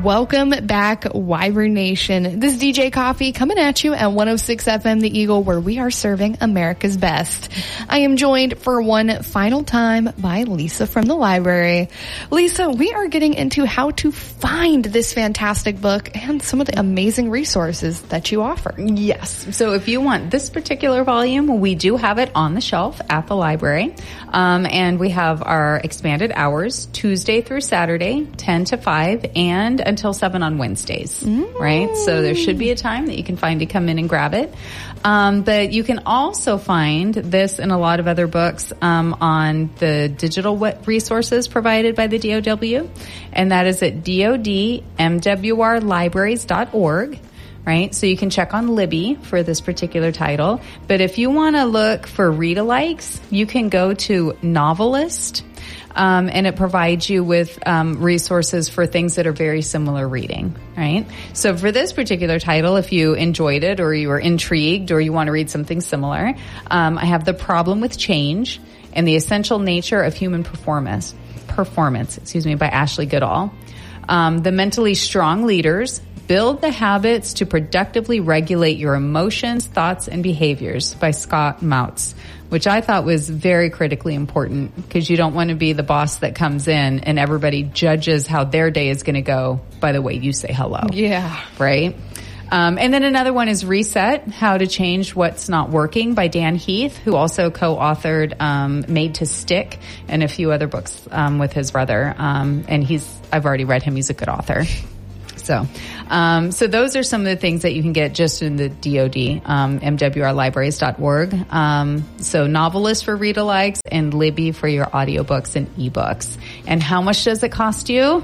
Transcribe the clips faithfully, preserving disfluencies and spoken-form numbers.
Welcome back, Wyvern Nation. This is D J Coffee coming at you at one oh six F M The Eagle, where we are serving America's best. I am joined for one final time by Lisa from the library. Lisa, we are getting into how to find this fantastic book and some of the amazing resources that you offer. Yes. So if you want this particular volume, we do have it on the shelf at the library. Um, and we have our expanded hours, Tuesday through Saturday, ten to five, and until seven on Wednesdays, mm. right? So there should be a time that you can find to come in and grab it. Um, but you can also find this and a lot of other books um, on the digital resources provided by the D O W, and that is at D O D M W R libraries dot org. Right? So you can check on Libby for this particular title. But if you want to look for read-alikes, you can go to Novelist, um, and it provides you with um, resources for things that are very similar reading, right? So for this particular title, if you enjoyed it or you were intrigued or you want to read something similar, um, I have The Problem with Change and the Essential Nature of Human Performance, performance, excuse me, by Ashley Goodall. Um, The Mentally Strong Leaders, Build the Habits to Productively Regulate Your Emotions, Thoughts, and Behaviors by Scott Moutz, which I thought was very critically important because you don't want to be the boss that comes in and everybody judges how their day is going to go by the way you say hello. Yeah. Right? Um, and then another one is Reset, How to Change What's Not Working by Dan Heath, who also co-authored um, Made to Stick and a few other books um, with his brother. Um, and he's, I've already read him. He's a good author. So, um, so those are some of the things that you can get just in the D O D, um, M W R libraries dot org. Um, so Novelist for read-alikes and Libby for your audiobooks and ebooks. And how much does it cost you?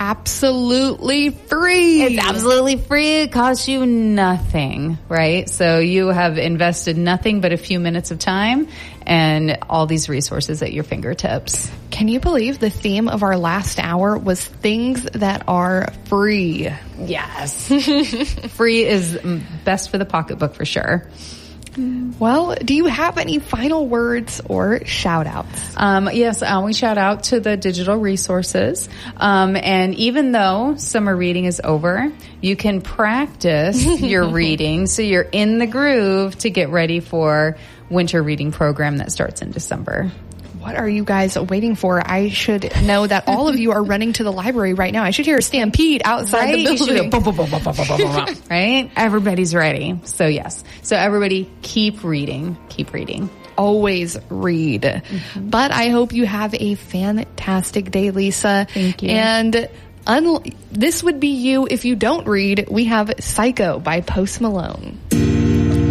Absolutely free. It's absolutely free. It costs you nothing, right? So you have invested nothing but a few minutes of time and all these resources at your fingertips. Can you believe the theme of our last hour was things that are free? Yes. Free is best for the pocketbook for sure. Well, do you have any final words or shout outs? Um, yes, I always shout out to the digital resources. Um, and even though summer reading is over, you can practice your reading so you're in the groove to get ready for winter reading program that starts in December. What are you guys waiting for? I should know that all of you are running to the library right now. I should hear a stampede outside right? the building. Boom, boom, boom, boom, boom, boom, boom, boom, right? Everybody's ready. So yes. So everybody keep reading. Keep reading. Always read. Mm-hmm. But I hope you have a fantastic day, Lisa. Thank you. And un- this would be you if you don't read. We have Psycho by Post Malone.